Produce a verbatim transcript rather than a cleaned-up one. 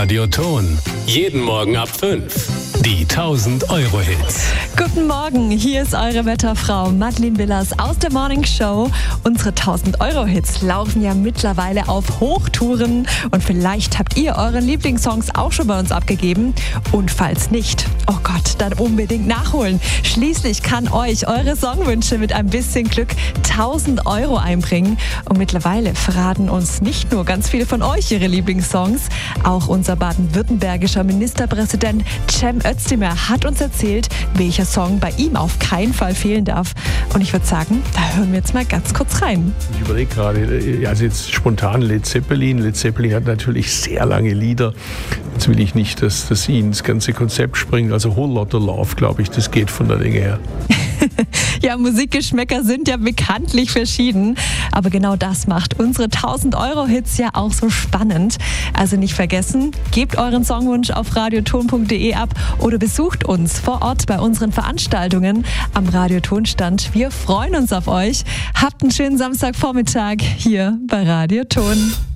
Radio Ton. Jeden Morgen ab fünf. Die tausend Euro Hits. Guten Morgen, hier ist eure Wetterfrau Madeleine Willers aus der Morning Show. Unsere tausend Euro Hits laufen ja mittlerweile auf Hochtouren und vielleicht habt ihr eure Lieblingssongs auch schon bei uns abgegeben. Und falls nicht, oh Gott, dann unbedingt nachholen. Schließlich kann euch eure Songwünsche mit ein bisschen Glück tausend Euro einbringen. Und mittlerweile verraten uns nicht nur ganz viele von euch ihre Lieblingssongs, auch unser baden-württembergischer Ministerpräsident Cem Özdemir hat uns erzählt, welcher Song bei ihm auf keinen Fall fehlen darf. Und ich würde sagen, da hören wir jetzt mal ganz kurz rein. Ich überlege gerade, also jetzt spontan Led Zeppelin. Led Zeppelin hat natürlich sehr lange Lieder. Jetzt will ich nicht, dass, dass ihnen das ganze Konzept springt. Also Whole Lotta Love, glaube ich, das geht von der Länge her. Ja, Musikgeschmäcker sind ja bekanntlich verschieden. Aber genau das macht unsere tausend Euro Hits ja auch so spannend. Also nicht vergessen, gebt euren Songwunsch auf radioton punkt de ab oder besucht uns vor Ort bei unseren Veranstaltungen am Radioton-Stand. Wir freuen uns auf euch. Habt einen schönen Samstagvormittag hier bei Radioton.